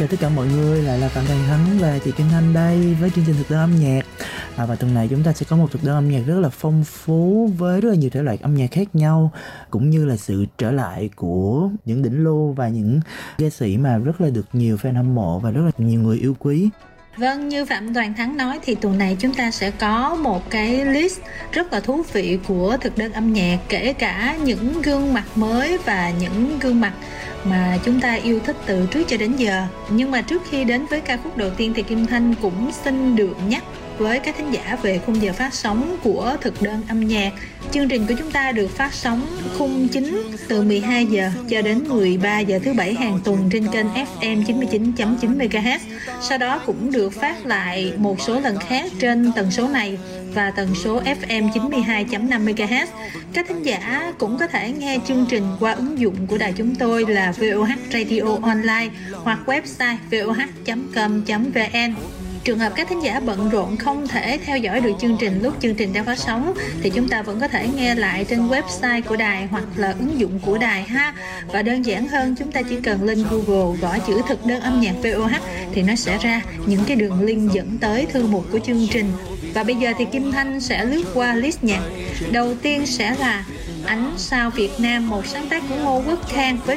chào tất cả mọi người, lại là Phạm Toàn Thắng và chị Kim Thanh đây với chương trình thực đơn âm nhạc. Và tuần này chúng ta sẽ có một thực đơn âm nhạc rất là phong phú với rất là nhiều thể loại âm nhạc khác nhau, cũng như là sự trở lại của những đỉnh lưu và những ca sĩ mà rất là được nhiều fan hâm mộ và rất là nhiều người yêu quý. Vâng, như Phạm Toàn Thắng nói thì tuần này chúng ta sẽ có một cái list rất là thú vị của thực đơn âm nhạc, kể cả những gương mặt mới và những gương mặt mà chúng ta yêu thích từ trước cho đến giờ. Nhưng mà trước khi đến với ca khúc đầu tiên thì Kim Thanh cũng xin được nhắc với các thính giả về khung giờ phát sóng của thực đơn âm nhạc. Chương trình của chúng ta được phát sóng khung chính từ 12 giờ cho đến 13 giờ thứ Bảy hàng tuần trên kênh FM 99.9 MHz. Sau đó cũng được phát lại một số lần khác trên tần số này và tần số FM 92.5 MHz. Các thính giả cũng có thể nghe chương trình qua ứng dụng của đài chúng tôi là VOH Radio Online hoặc website voh.com.vn. Trường hợp các thính giả bận rộn không thể theo dõi được chương trình lúc chương trình đang phát sóng thì chúng ta vẫn có thể nghe lại trên website của đài hoặc là ứng dụng của đài ha. Và đơn giản hơn, chúng ta chỉ cần lên Google gõ chữ thực đơn âm nhạc VOH thì nó sẽ ra những cái đường link dẫn tới thư mục của chương trình. Và bây giờ thì Kim Thanh sẽ lướt qua list nhạc. Đầu tiên sẽ là Ánh Sao Việt Nam, một sáng tác của Ngô Quốc Khang với